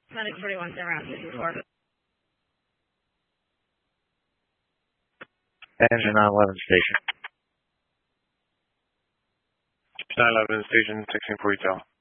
Medic 41 around 54. Engine 911 station. 911 station 16 for retail.